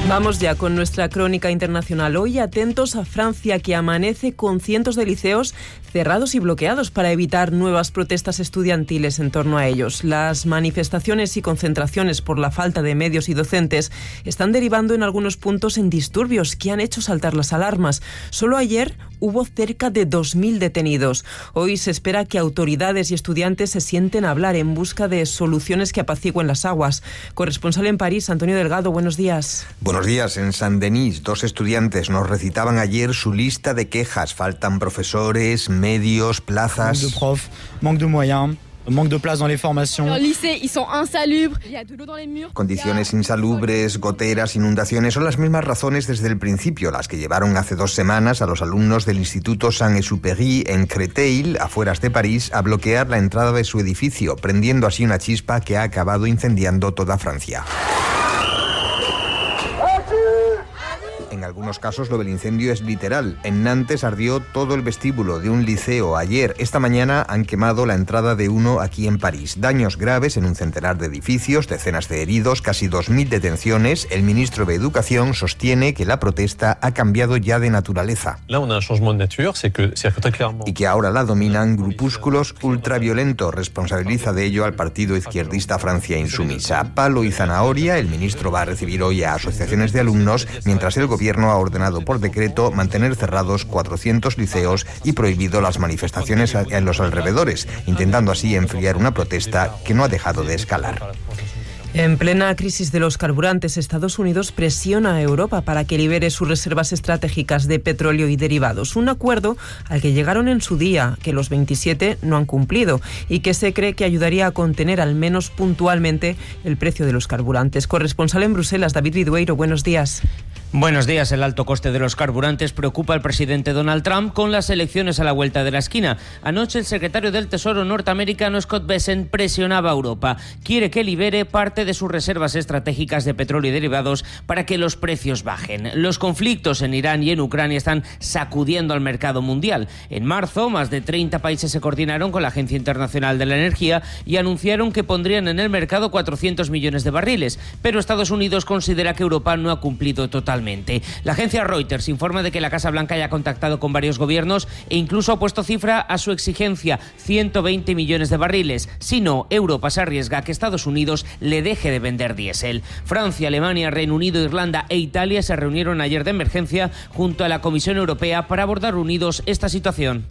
Vamos ya con nuestra crónica internacional. Hoy atentos a Francia, que amanece con cientos de liceos cerrados y bloqueados para evitar nuevas protestas estudiantiles en torno a ellos. Las manifestaciones y concentraciones por la falta de medios y docentes están derivando en algunos puntos en disturbios que han hecho saltar las alarmas. Solo ayer hubo cerca de 2.000 detenidos. Hoy se espera que autoridades y estudiantes se sienten a hablar en busca de soluciones que apacigüen las aguas. Corresponsal en París, Antonio Delgado, buenos días. Buenos días. En Saint-Denis, 2 estudiantes nos recitaban ayer su lista de quejas. Faltan profesores, medios, plazas. Manque de profs, manque de moyens. Manque de place dans les formations. Los lycées, sont insalubres. Il y a de l'eau dans les murs. Condiciones insalubres, goteras, inundaciones son las mismas razones desde el principio, las que llevaron hace 2 semanas a los alumnos del Instituto Saint-Exupéry en Créteil, afueras de París, a bloquear la entrada de su edificio, prendiendo así una chispa que ha acabado incendiando toda Francia. En algunos casos lo del incendio es literal. En Nantes ardió todo el vestíbulo de un liceo ayer. Esta mañana han quemado la entrada de uno aquí en París. Daños graves en un centenar de edificios, decenas de heridos, casi 2.000 detenciones. El ministro de Educación sostiene que la protesta ha cambiado ya de naturaleza. Y que ahora la dominan grupúsculos ultraviolentos. Responsabiliza de ello al partido izquierdista Francia Insumisa. Palo y zanahoria, el ministro va a recibir hoy a asociaciones de alumnos, mientras el gobierno ha ordenado por decreto mantener cerrados 400 liceos y prohibido las manifestaciones en los alrededores, intentando así enfriar una protesta que no ha dejado de escalar. En plena crisis de los carburantes, Estados Unidos presiona a Europa para que libere sus reservas estratégicas de petróleo y derivados. Un acuerdo al que llegaron en su día, que los 27 no han cumplido y que se cree que ayudaría a contener al menos puntualmente el precio de los carburantes. Corresponsal en Bruselas, David Vidueiro, buenos días. Buenos días. El alto coste de los carburantes preocupa al presidente Donald Trump con las elecciones a la vuelta de la esquina. Anoche el secretario del Tesoro norteamericano Scott Bessent presionaba a Europa. Quiere que libere parte de sus reservas estratégicas de petróleo y derivados para que los precios bajen. Los conflictos en Irán y en Ucrania están sacudiendo al mercado mundial. En marzo, más de 30 países se coordinaron con la Agencia Internacional de la Energía y anunciaron que pondrían en el mercado 400 millones de barriles. Pero Estados Unidos considera que Europa no ha cumplido totalmente. La agencia Reuters informa de que la Casa Blanca ya ha contactado con varios gobiernos e incluso ha puesto cifra a su exigencia, 120 millones de barriles. Si no, Europa se arriesga a que Estados Unidos le deje de vender diésel. Francia, Alemania, Reino Unido, Irlanda e Italia se reunieron ayer de emergencia junto a la Comisión Europea para abordar unidos esta situación.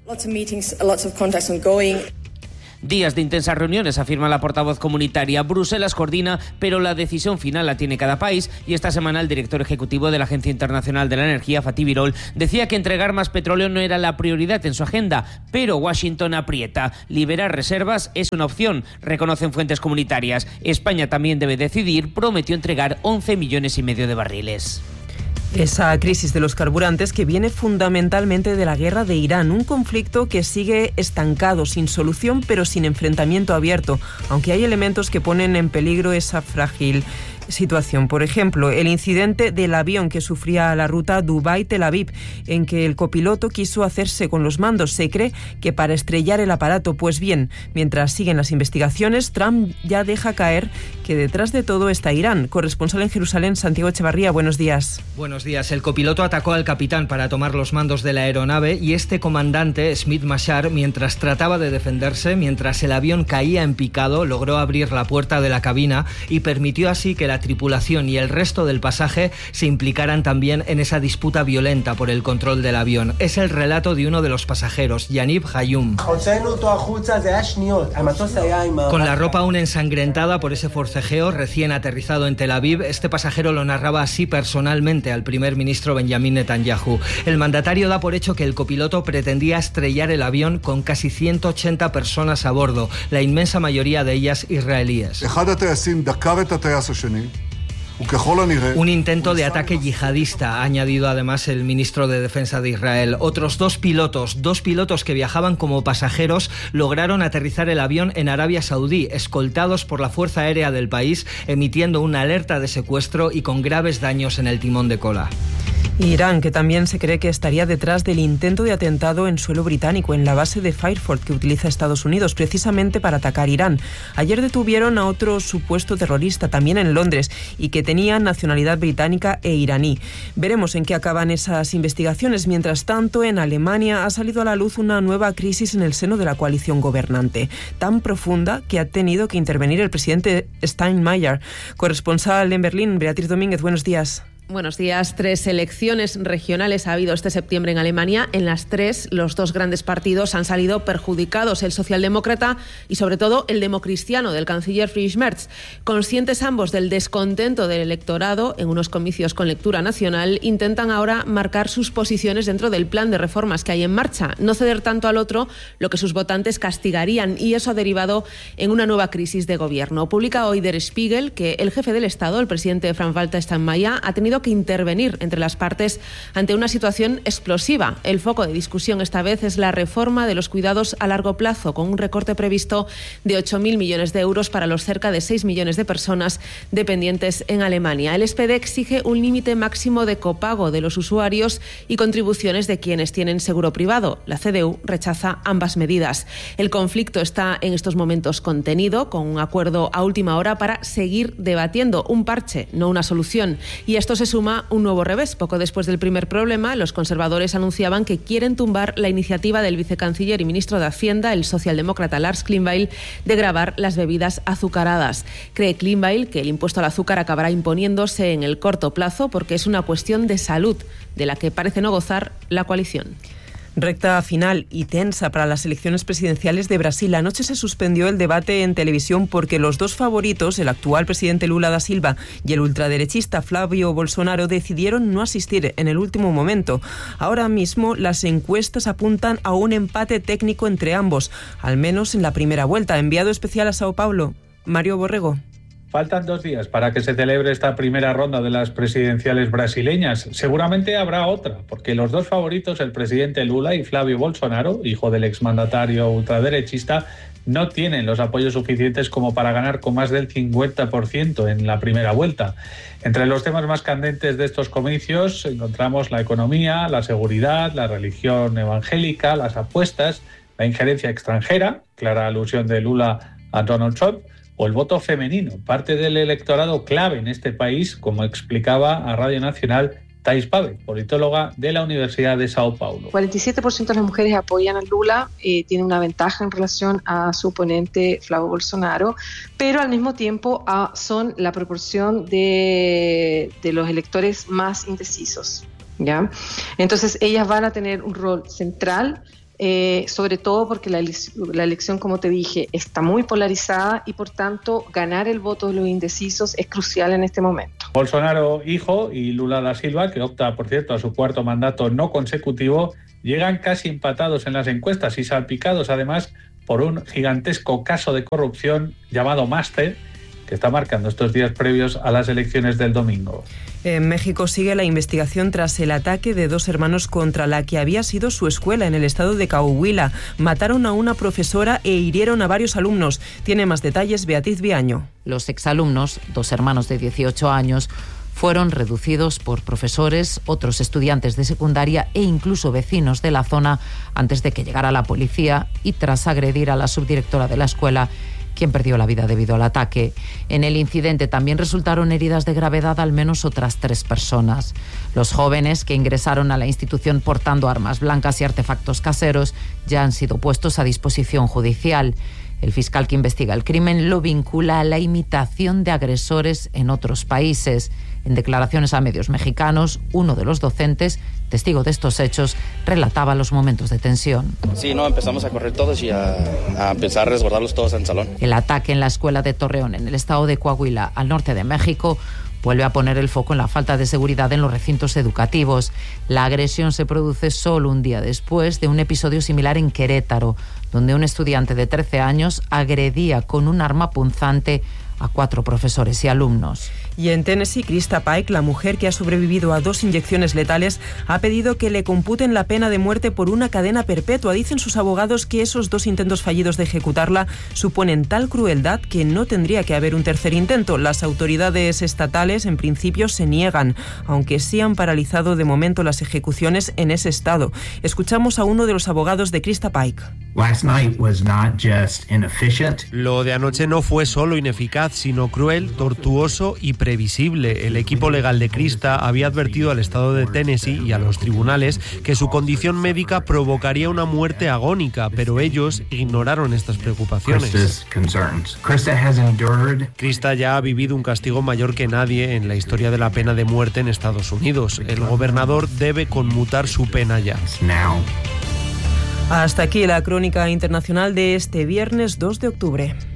Días de intensas reuniones, afirma la portavoz comunitaria. Bruselas coordina, pero la decisión final la tiene cada país. Y esta semana el director ejecutivo de la Agencia Internacional de la Energía, Fatih Birol, decía que entregar más petróleo no era la prioridad en su agenda, pero Washington aprieta. Liberar reservas es una opción, reconocen fuentes comunitarias. España también debe decidir, prometió entregar 11,5 millones de barriles. Esa crisis de los carburantes que viene fundamentalmente de la guerra de Irán, un conflicto que sigue estancado, sin solución, pero sin enfrentamiento abierto, aunque hay elementos que ponen en peligro esa frágil situación. Por ejemplo, el incidente del avión que sufría la ruta Dubái-Tel Aviv, en que el copiloto quiso hacerse con los mandos. Se cree que para estrellar el aparato. Pues bien, mientras siguen las investigaciones, Trump ya deja caer que detrás de todo está Irán. Corresponsal en Jerusalén, Santiago Echevarría, buenos días. Buenos días. El copiloto atacó al capitán para tomar los mandos de la aeronave y este comandante, Smith Mashar, mientras trataba de defenderse, mientras el avión caía en picado, logró abrir la puerta de la cabina y permitió así que la tripulación y el resto del pasaje se implicaran también en esa disputa violenta por el control del avión. Es el relato de uno de los pasajeros, Yaniv Hayum. Con la ropa aún ensangrentada por ese forcejeo recién aterrizado en Tel Aviv, este pasajero lo narraba así personalmente al primer ministro Benjamin Netanyahu. El mandatario da por hecho que el copiloto pretendía estrellar el avión con casi 180 personas a bordo, la inmensa mayoría de ellas israelíes. Un intento de ataque yihadista, ha añadido además el ministro de Defensa de Israel. Otros dos pilotos que viajaban como pasajeros, lograron aterrizar el avión en Arabia Saudí, escoltados por la Fuerza Aérea del país, emitiendo una alerta de secuestro y con graves daños en el timón de cola. Irán, que también se cree que estaría detrás del intento de atentado en suelo británico en la base de Fairford que utiliza Estados Unidos precisamente para atacar Irán. Ayer detuvieron a otro supuesto terrorista también en Londres y que tenía nacionalidad británica e iraní. Veremos en qué acaban esas investigaciones. Mientras tanto, en Alemania ha salido a la luz una nueva crisis en el seno de la coalición gobernante, tan profunda que ha tenido que intervenir el presidente Steinmeier. Corresponsal en Berlín, Beatriz Domínguez, buenos días. Buenos días. 3 elecciones regionales ha habido este septiembre en Alemania. En las 3, los 2 grandes partidos han salido perjudicados, el socialdemócrata y sobre todo el democristiano del canciller Friedrich Merz. Conscientes ambos del descontento del electorado en unos comicios con lectura nacional, intentan ahora marcar sus posiciones dentro del plan de reformas que hay en marcha, no ceder tanto al otro, lo que sus votantes castigarían, y eso ha derivado en una nueva crisis de gobierno. Publica hoy Der Spiegel que el jefe del Estado, el presidente Frank-Walter Steinmeier, ha tenido que intervenir entre las partes ante una situación explosiva. El foco de discusión esta vez es la reforma de los cuidados a largo plazo, con un recorte previsto de 8.000 millones de euros para los cerca de 6 millones de personas dependientes en Alemania. El SPD exige un límite máximo de copago de los usuarios y contribuciones de quienes tienen seguro privado. La CDU rechaza ambas medidas. El conflicto está en estos momentos contenido, con un acuerdo a última hora para seguir debatiendo un parche, no una solución. Y esto se suma un nuevo revés. Poco después del primer problema, los conservadores anunciaban que quieren tumbar la iniciativa del vicecanciller y ministro de Hacienda, el socialdemócrata Lars Klingbeil, de gravar las bebidas azucaradas. Cree Klingbeil que el impuesto al azúcar acabará imponiéndose en el corto plazo porque es una cuestión de salud de la que parece no gozar la coalición. Recta final y tensa para las elecciones presidenciales de Brasil. Anoche se suspendió el debate en televisión porque los 2 favoritos, el actual presidente Lula da Silva y el ultraderechista Flávio Bolsonaro, decidieron no asistir en el último momento. Ahora mismo las encuestas apuntan a un empate técnico entre ambos, al menos en la primera vuelta. Enviado especial a Sao Paulo, Mario Borrego. Faltan 2 días para que se celebre esta primera ronda de las presidenciales brasileñas. Seguramente habrá otra, porque los 2 favoritos, el presidente Lula y Flávio Bolsonaro, hijo del exmandatario ultraderechista, no tienen los apoyos suficientes como para ganar con más del 50% en la primera vuelta. Entre los temas más candentes de estos comicios encontramos la economía, la seguridad, la religión evangélica, las apuestas, la injerencia extranjera, clara alusión de Lula a Donald Trump, o el voto femenino, parte del electorado clave en este país, como explicaba a Radio Nacional Thais Pave, politóloga de la Universidad de Sao Paulo. 47% de las mujeres apoyan a Lula, tiene una ventaja en relación a su oponente Flávio Bolsonaro, pero al mismo tiempo son la proporción de los electores más indecisos, ¿ya? Entonces ellas van a tener un rol central, sobre todo porque la elección, como te dije, está muy polarizada y por tanto ganar el voto de los indecisos es crucial en este momento. Bolsonaro hijo y Lula da Silva, que opta por cierto a su 4º mandato no consecutivo, llegan casi empatados en las encuestas y salpicados además por un gigantesco caso de corrupción llamado Master, que está marcando estos días previos a las elecciones del domingo. En México sigue la investigación tras el ataque de 2 hermanos contra la que había sido su escuela en el estado de Coahuila. Mataron a una profesora e hirieron a varios alumnos. Tiene más detalles Beatriz Viaño. Los exalumnos, 2 hermanos de 18 años, fueron reducidos por profesores, otros estudiantes de secundaria e incluso vecinos de la zona antes de que llegara la policía y tras agredir a la subdirectora de la escuela, quien perdió la vida debido al ataque. En el incidente también resultaron heridas de gravedad al menos otras 3 personas. Los jóvenes que ingresaron a la institución portando armas blancas y artefactos caseros ya han sido puestos a disposición judicial. El fiscal que investiga el crimen lo vincula a la imitación de agresores en otros países. En declaraciones a medios mexicanos, uno de los docentes, testigo de estos hechos, relataba los momentos de tensión. Sí, empezamos a correr todos y a empezar a resguardarlos todos en el salón. El ataque en la escuela de Torreón, en el estado de Coahuila, al norte de México, vuelve a poner el foco en la falta de seguridad en los recintos educativos. La agresión se produce solo un día después de un episodio similar en Querétaro, donde un estudiante de 13 años agredía con un arma punzante a 4 profesores y alumnos. Y en Tennessee, Krista Pike, la mujer que ha sobrevivido a 2 inyecciones letales, ha pedido que le computen la pena de muerte por una cadena perpetua. Dicen sus abogados que esos 2 intentos fallidos de ejecutarla suponen tal crueldad que no tendría que haber un tercer intento. Las autoridades estatales, en principio, se niegan, aunque sí han paralizado de momento las ejecuciones en ese estado. Escuchamos a uno de los abogados de Krista Pike. Lo de anoche no fue solo ineficaz, sino cruel, tortuoso y previsible. El equipo legal de Krista había advertido al estado de Tennessee y a los tribunales que su condición médica provocaría una muerte agónica, pero ellos ignoraron estas preocupaciones. Krista ya ha vivido un castigo mayor que nadie en la historia de la pena de muerte en Estados Unidos. El gobernador debe conmutar su pena ya. Hasta aquí la crónica internacional de este viernes 2 de octubre.